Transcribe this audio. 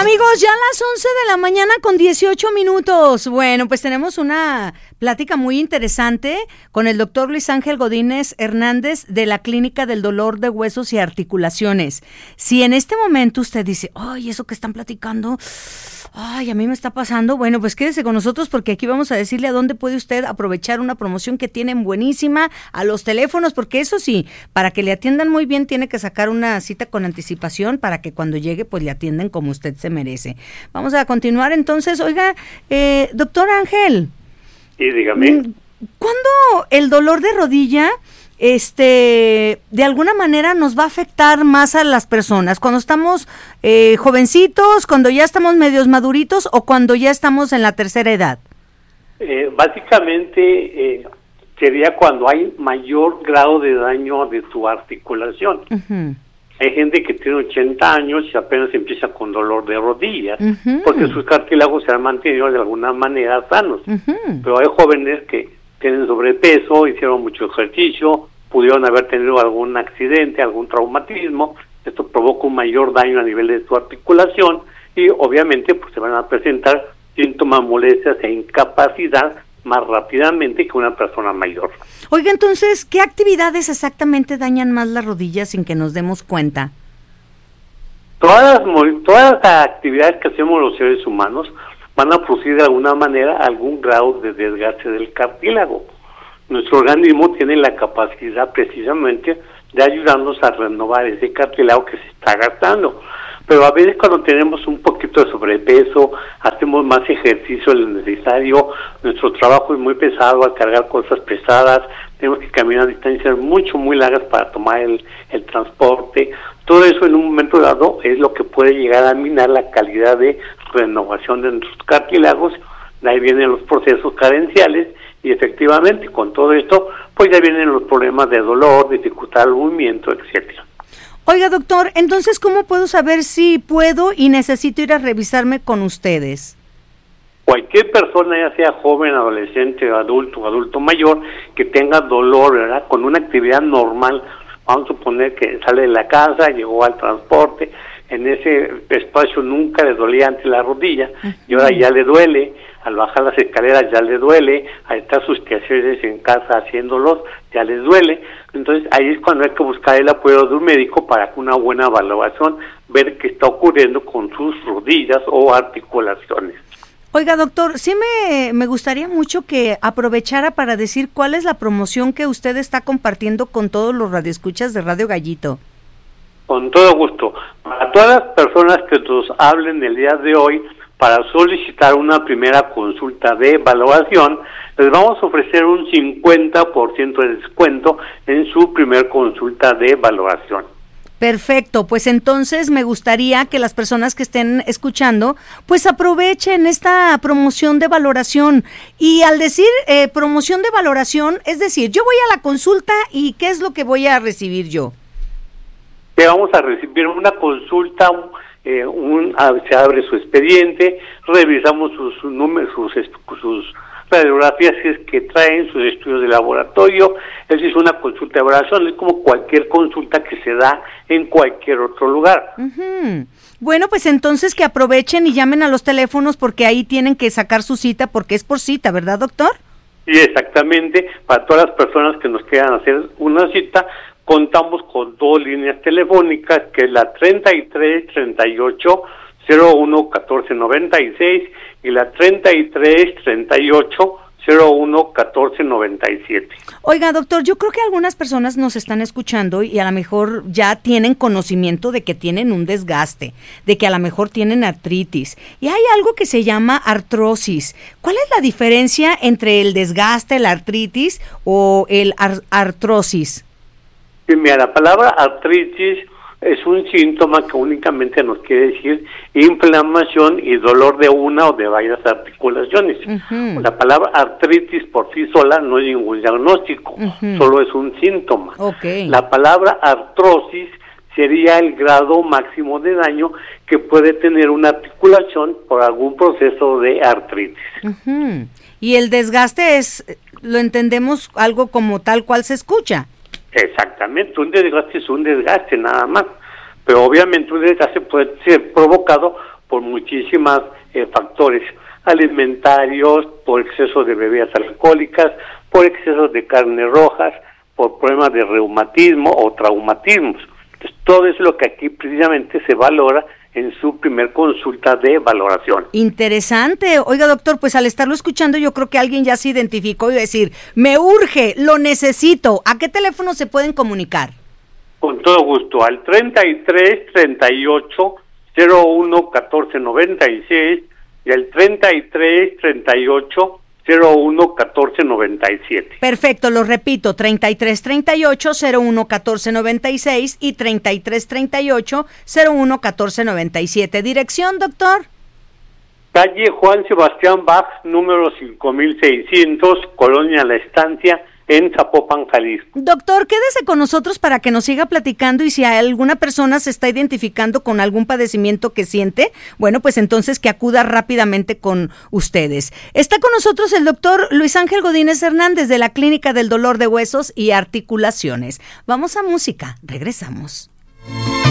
Amigos, ya a las 11 de la mañana con 18 minutos. Bueno, pues tenemos una plática muy interesante con el doctor Luis Ángel Godínez Hernández de la Clínica del Dolor de Huesos y Articulaciones. Si en este momento usted dice, ay, eso que están platicando, ay, a mí me está pasando, bueno, pues quédese con nosotros porque aquí vamos a decirle a dónde puede usted aprovechar una promoción que tienen buenísima, a los teléfonos, porque eso sí, para que le atiendan muy bien tiene que sacar una cita con anticipación para que cuando llegue pues le atienden como usted se merece. Vamos a continuar entonces. Oiga, doctor Ángel. Sí, dígame. ¿Cuándo el dolor de rodilla de alguna manera nos va a afectar más a las personas? ¿Cuando estamos jovencitos, cuando ya estamos medios maduritos o cuando ya estamos en la tercera edad? Básicamente sería cuando hay mayor grado de daño de tu articulación. Uh-huh. Hay gente que tiene 80 años y apenas empieza con dolor de rodillas, uh-huh, porque sus cartílagos se han mantenido de alguna manera sanos. Uh-huh. Pero hay jóvenes que tienen sobrepeso, hicieron mucho ejercicio, pudieron haber tenido algún accidente, algún traumatismo. Esto provoca un mayor daño a nivel de su articulación y obviamente pues se van a presentar síntomas, molestias e incapacidad más rápidamente que una persona mayor. Oiga, entonces, ¿qué actividades exactamente dañan más las rodillas sin que nos demos cuenta? Todas las actividades que hacemos los seres humanos van a producir de alguna manera algún grado de desgaste del cartílago. Nuestro organismo tiene la capacidad precisamente de ayudarnos a renovar ese cartílago que se está gastando. Pero a veces cuando tenemos un poquito de sobrepeso, hacemos más ejercicio de lo necesario, nuestro trabajo es muy pesado al cargar cosas pesadas, tenemos que caminar distancias muy largas para tomar el transporte. Todo eso en un momento dado es lo que puede llegar a minar la calidad de renovación de nuestros cartílagos. De ahí vienen los procesos carenciales y efectivamente con todo esto pues ya vienen los problemas de dolor, dificultad al movimiento, etcétera. Oiga, doctor, entonces, ¿cómo puedo saber si puedo y necesito ir a revisarme con ustedes? Cualquier persona, ya sea joven, adolescente, adulto mayor, que tenga dolor, ¿verdad? Con una actividad normal, vamos a suponer que sale de la casa, llegó al transporte, en ese espacio nunca le dolía antes la rodilla, uh-huh, y ahora ya le duele, al bajar las escaleras ya le duele, al estar sus quehaceres en casa haciéndolos, ya les duele. Entonces ahí es cuando hay que buscar el apoyo de un médico para una buena evaluación, ver qué está ocurriendo con sus rodillas o articulaciones. Oiga, doctor, sí me gustaría mucho que aprovechara para decir cuál es la promoción que usted está compartiendo con todos los radioescuchas de Radio Gallito. Con todo gusto. Para todas las personas que nos hablen el día de hoy, para solicitar una primera consulta de evaluación, les vamos a ofrecer un 50% de descuento en su primer consulta de evaluación. Perfecto, pues entonces me gustaría que las personas que estén escuchando, pues aprovechen esta promoción de valoración. Y al decir promoción de valoración, es decir, yo voy a la consulta y ¿qué es lo que voy a recibir yo? Que vamos a recibir una consulta, se abre su expediente, revisamos sus números, sus radiografías que traen, sus estudios de laboratorio. Es decir, una consulta de evaluación, es como cualquier consulta que se da en cualquier otro lugar. Uh-huh. Bueno, pues entonces que aprovechen y llamen a los teléfonos porque ahí tienen que sacar su cita porque es por cita, ¿verdad, doctor? Sí, exactamente. Para todas las personas que nos quieran hacer una cita, contamos con 2 líneas telefónicas, que es la 33 38 01 14 96 y la 33 38 01 14 97. Oiga, doctor, yo creo que algunas personas nos están escuchando y a lo mejor ya tienen conocimiento de que tienen un desgaste, de que a lo mejor tienen artritis. Y hay algo que se llama artrosis. ¿Cuál es la diferencia entre el desgaste, la artritis o el artrosis? Sí, mira, la palabra artritis es un síntoma que únicamente nos quiere decir inflamación y dolor de una o de varias articulaciones. Uh-huh. La palabra artritis por sí sola no es ningún diagnóstico, uh-huh, solo es un síntoma. Okay. La palabra artrosis sería el grado máximo de daño que puede tener una articulación por algún proceso de artritis. Uh-huh. Y el desgaste lo entendemos algo como tal cual se escucha. Exactamente, un desgaste es un desgaste nada más, pero obviamente un desgaste puede ser provocado por muchísimos factores alimentarios, por exceso de bebidas alcohólicas, por exceso de carnes rojas, por problemas de reumatismo o traumatismos. Entonces, todo es lo que aquí precisamente se valora en su primer consulta de valoración. Interesante. Oiga, doctor, pues al estarlo escuchando yo creo que alguien ya se identificó y decir, me urge, lo necesito. ¿A qué teléfono se pueden comunicar? Con todo gusto, al 33 38 01 14 96 y al 33 38 01 14 97. Perfecto, lo repito, 33 38 01 14 96 y 33 38 01 14 97. ¿Dirección, doctor? Calle Juan Sebastián Bach, número 5600, Colonia La Estancia, en Zapopan, Jalisco. Doctor, quédese con nosotros para que nos siga platicando y si alguna persona se está identificando con algún padecimiento que siente, bueno, pues entonces que acuda rápidamente con ustedes. Está con nosotros el doctor Luis Ángel Godínez Hernández de la Clínica del Dolor de Huesos y Articulaciones. Vamos a música, regresamos.